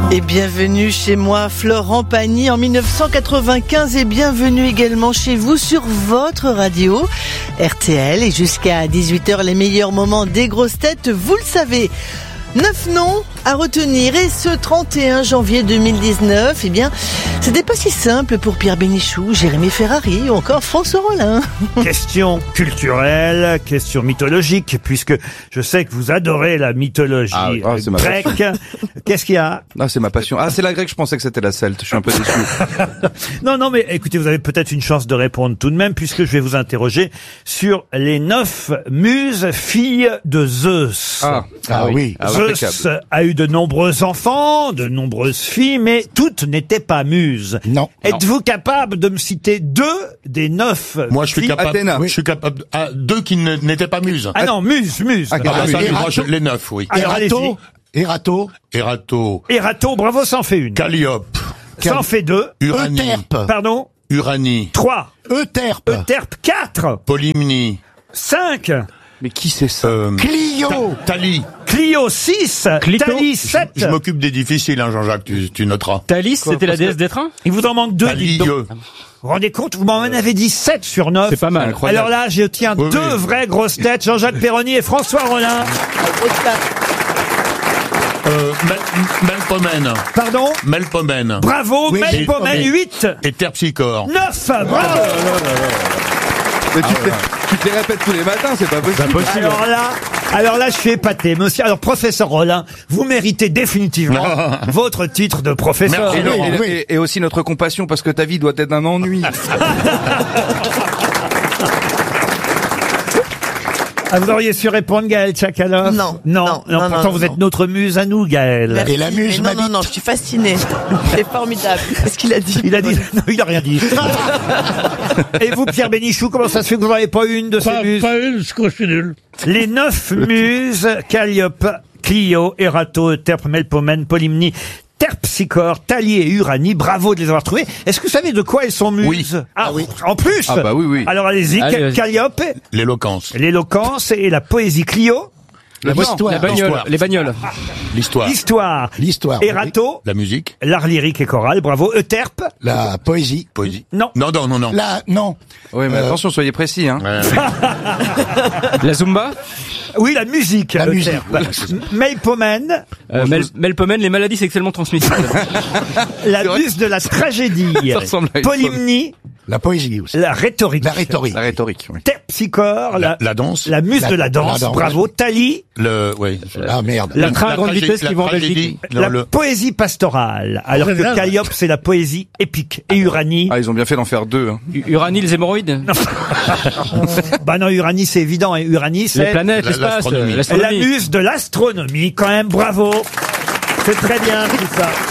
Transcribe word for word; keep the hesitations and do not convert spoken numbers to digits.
Et bienvenue chez moi, Florent Pagny, en mille neuf cent quatre-vingt-quinze, et bienvenue également chez vous sur votre radio R T L. Et jusqu'à dix-huit heures, les meilleurs moments des grosses têtes, vous le savez. Neuf noms à retenir, et ce trente et un janvier deux mille dix-neuf, eh bien, c'était pas si simple pour Pierre Bénichou, Jérémy Ferrari ou encore François Rollin. Question culturelle, question mythologique, puisque je sais que vous adorez la mythologie ah, oh, c'est grecque. Qu'est-ce qu'il y a? Ah, c'est ma passion. Ah, c'est la grecque, je pensais que c'était la celte. Je suis un peu déçu. Non, non, mais écoutez, vous avez peut-être une chance de répondre tout de même, puisque je vais vous interroger sur les neuf muses filles de Zeus. Ah, ah oui. Ah, Zeus a eu de nombreux enfants, de nombreuses filles, mais toutes n'étaient pas muses. Non. Êtes-vous non. capable de me citer deux des neuf Moi, je suis filles capable. Athéna. Oui. Je suis capable. Ah, deux qui ne- n'étaient pas muses. Ah non, muses, muses. Ah, Ah, bah, ça, Erato. moi, je- les neuf, oui. Alors, allez-y. Erato, Erato, Erato, Erato, bravo, ça en fait une. Calliope, Ça en fait deux. Uranie, Euterpe, Pardon. Uranie, Trois. Euterpe, Euterpe, quatre. Polymnie, Cinq. Mais qui c'est ça? euh, Clio, Thalie. Clio, six. Thalie, sept. Je m'occupe des difficiles, hein, Jean-Jacques, tu, tu noteras. Thalys, c'était la déesse des trains? Il vous en manque deux, Thalie, dites donc. euh, Vous vous rendez compte, vous m'en avez dit sept sur neuf. C'est pas mal. Incroyable. Alors là, je tiens Oui, deux oui. vraies grosses têtes, Jean-Jacques Perroni et François Rollin. euh, Mel- Melpomène, Pardon. Melpomène, Bravo, Oui, Melpomène, mais- huit. et Terpsichore. Neuf. Bravo. Mais tu, te, tu te les répètes tous les matins, c'est pas possible. Alors là, alors là, je suis épaté, monsieur. Alors, professeur Rollin, vous méritez définitivement votre titre de professeur. Merci, Et, Laurent. et- et- et aussi notre compassion, parce que ta vie doit être un ennui. Ah, vous auriez su répondre, Gaël Tchakaloff? Non, Non, non, non, non, pourtant non, vous non. êtes notre muse à nous, Gaël. Merci, Et la muse mais non, non, m'habite. non, je suis fascinée. C'est formidable. Qu'est-ce qu'il a dit? Il a dit, non, il a rien dit. Et vous, Pierre Bénichou, comment ça se fait que vous n'en avez pas une de ces Pas, muses? pas une, je crois que je suis nul. Les neuf muses, Calliope, Clio, Erato, Euterpe, Melpomène, Polymnie, Terpsichore, Thalie et Uranie. Bravo de les avoir trouvées. Est-ce que vous savez de quoi elles sont muses? Oui. Ah oui. En plus? Ah bah oui, oui. Alors allez-y, Allez, Ca- vas-y. Calliope, L'éloquence, l'éloquence et la poésie. Clio, La l'histoire, La bagnole, L'histoire. les bagnoles. l'histoire, l'histoire. l'histoire, Erato, la musique, l'art lyrique et choral. Bravo. Euterpe, la poésie, poésie. non. Non, non, non, non. la, non, Oui, mais Euh, attention, soyez précis, hein. Ouais. La Zumba. Oui, la musique. La Euterpe. Melpomène, Euh, Mel- Melpomène, les maladies sexuellement transmissibles. la vrai. muse de la tragédie. Ça ressemble à une Polymnie, la poésie aussi, la rhétorique. la rhétorique, La rhétorique, oui. Terpsichore, La, la, la danse, la muse La- de la danse. la danse. Bravo. Thalie, le, ouais. ah merde, La train à grande tragédie- vitesse qui la va en tragédie, Belgique. le- la le- poésie pastorale. Alors c'est que bien. Calliope, c'est la poésie épique. Et Uranie. Ah, ils ont bien fait d'en faire deux, hein. U- Uranie, les hémorroïdes. Bah non, Uranie, c'est évident. Et Uranie, Les c'est planètes, La- l'espace, l'astronomie. euh, la l'astronomie. muse de l'astronomie. Quand même, bravo. C'est très bien tout ça.